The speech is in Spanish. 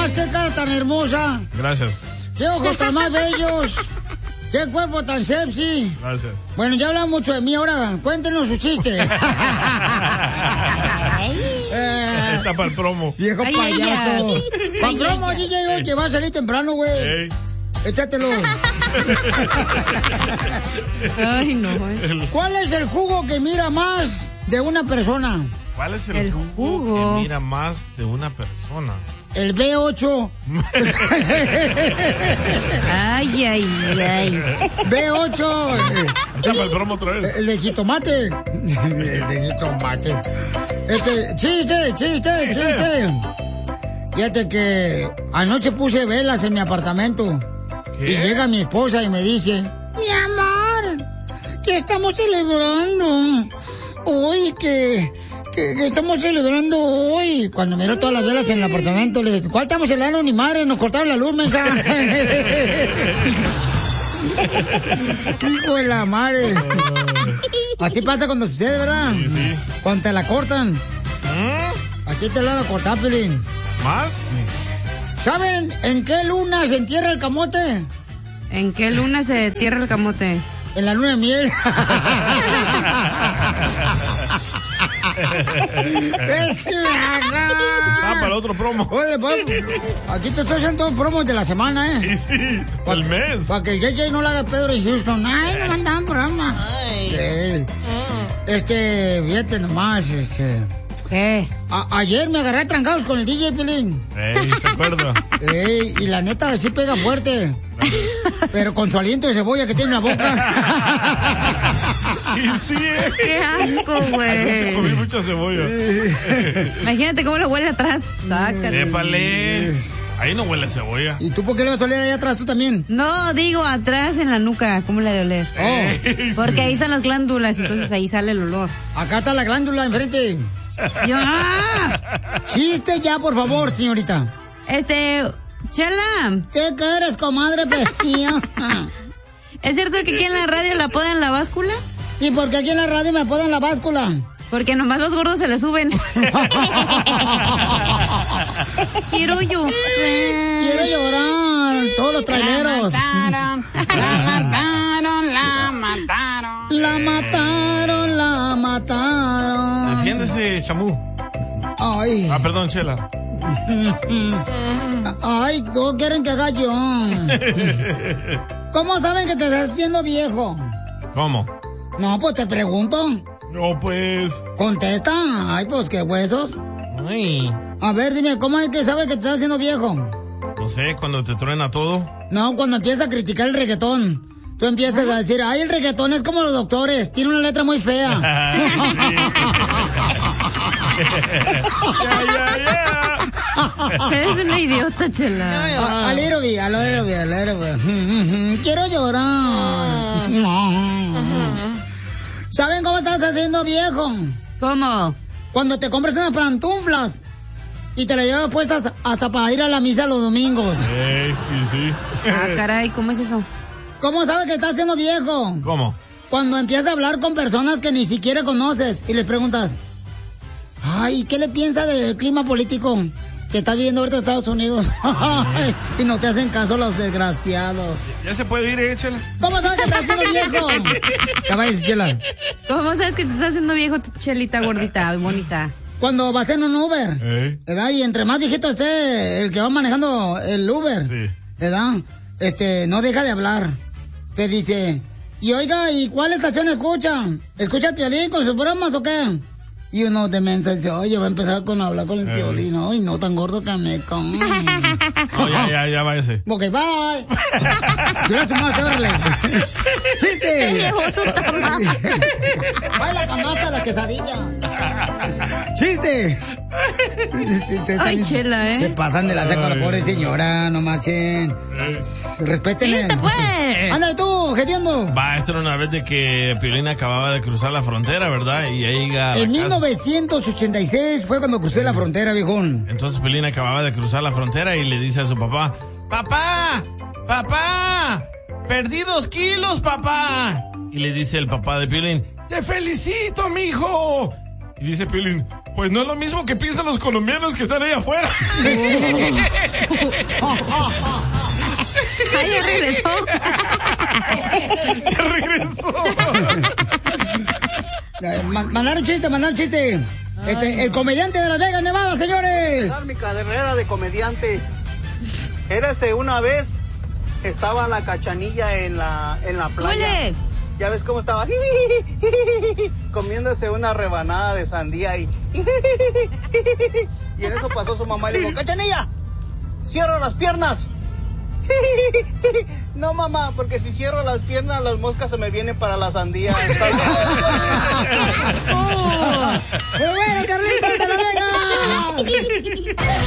más, qué cara tan hermosa. Gracias. Qué ojos tan más bellos. Qué cuerpo tan sexy. Gracias. Bueno, ya hablamos mucho de mí, ahora cuéntenos su chiste. Está para el promo. Viejo payaso. Para el promo, DJ, que va a salir temprano, güey. Échatelo. Ay, no. ¿Cuál es el jugo que mira más de una persona? ¿Cuál es el jugo que mira más de una persona? El B8. Ay, ay, ay. B8. Está para el promo otra vez. El de jitomate. El de jitomate. Chiste. Fíjate que anoche puse velas en mi apartamento. ¿Qué? Y llega mi esposa y me dice: mi amor, ¿qué estamos celebrando? Hoy que estamos celebrando hoy. Cuando miró todas las velas en el apartamento, le dije: ¿cuál estamos celebrando? Ni madre, nos cortaron la luz, mensa. Hijo de la madre. Así pasa cuando sucede, ¿verdad? Sí. Cuando te la cortan. Aquí te la van a cortar, Pelín. ¿Más? ¿Saben en qué luna se entierra el camote? ¿En qué luna se entierra el camote? En la luna de miel. Para el otro promo. Oye, aquí te estoy haciendo todos promos de la semana, ¿eh? Sí, el mes. Para que el JJ no le haga Pedro en Houston. Ay, no mandaban programa. Fíjate nomás, ¿Qué? Ayer me agarré trancados con el DJ Pelín. ¿Se acuerda? Y la neta sí pega fuerte. Pero con su aliento de cebolla que tiene en la boca. Y sí, ¡Qué asco, güey! Comí mucha cebolla. Imagínate cómo le huele atrás. Sácate. Épale. Ahí no huele a cebolla. ¿Y tú por qué le vas a oler allá atrás tú también? No, digo atrás en la nuca. ¿Cómo le ha de oler? Porque ahí están las glándulas, entonces ahí sale el olor. Acá está la glándula enfrente. Chiste ya, por favor, señorita. Chela. ¿Qué eres, comadre pestilla? ¿Es cierto que aquí en la radio la apodan la báscula? ¿Y por qué aquí en la radio me apodan la báscula? Porque nomás los gordos se le suben. Quiero llorar. Quiero llorar. Todos los traileros. La mataron. Defiéndese, Chamú. Ay. Perdón, Chela. Ay, todos quieren que haga yo. ¿Cómo saben que te estás haciendo viejo? ¿Cómo? No, pues te pregunto. No, pues. Contesta. Ay, pues qué huesos. Ay. A ver, dime, ¿cómo es que sabes que te estás haciendo viejo? No sé, cuando te truena todo. No, cuando empiezas a criticar el reggaetón. Tú empiezas a decir: ay, el reggaetón es como los doctores, tiene una letra muy fea. Eres una idiota, Chela. A little bit. Quiero llorar. ¿Saben cómo estás haciendo viejo? ¿Cómo? Cuando te compras unas pantuflas y te las llevas puestas hasta para ir a la misa los domingos. Y sí. Caray, ¿cómo es eso? ¿Cómo sabes que estás haciendo viejo? ¿Cómo? Cuando empiezas a hablar con personas que ni siquiera conoces y les preguntas: ay, ¿qué le piensa del clima político que está viviendo ahorita en Estados Unidos? Y no te hacen caso los desgraciados. ¿Ya se puede ir, Chela? ¿Cómo sabes que estás haciendo viejo? Ya vayas, Chela. ¿Cómo sabes que te estás haciendo viejo, tu Chelita gordita, bonita? Cuando vas en un Uber, ¿verdad? Y entre más viejito esté el que va manejando el Uber, ¿verdad? No deja de hablar. Te dice: y oiga, ¿y cuál estación escucha? ¿Escucha el Piolín con sus bromas o qué? Y uno de mensa dice: oye, va a empezar con hablar con el Piolín, ¿no? Y no tan gordo que me come. Oh, ya váyase. Ok, bye. Si no se más, órale. ¡Chiste! Se llevó su tamal. ¡Baila canasta la quesadilla! ¡Chiste! Ay, Chela, ¿eh? Se pasan de la saca con la pobre señora, no marchen. Respétenle. ¡Chiste, pues! ¡Ándale tú, hediondo! Esto era una vez de que Piolín acababa de cruzar la frontera, ¿verdad? Y ahí en 1986 fue cuando crucé la frontera, viejón. Entonces Piolín acababa de cruzar la frontera y le dice a su papá: ¡Papá! ¡Perdí 2 kilos, papá! Y le dice el papá de Piolín: ¡te felicito, mijo! Y dice Piolín: Pues no es lo mismo que piensan los colombianos que están ahí afuera. Ay, ya regresó. Ya regresó. Mandar un chiste. El comediante de Las Vegas, Nevada, señores. Mi carrera de comediante. Érase una vez, estaba la Cachanilla en la playa. Oye. Ya ves cómo estaba comiéndose una rebanada de sandía y en eso pasó su mamá y le dijo: Cachanilla, cierra las piernas. No, mamá, porque si cierro las piernas las moscas se me vienen para la sandía. ¡Muy bueno, Carlitos de La Vega!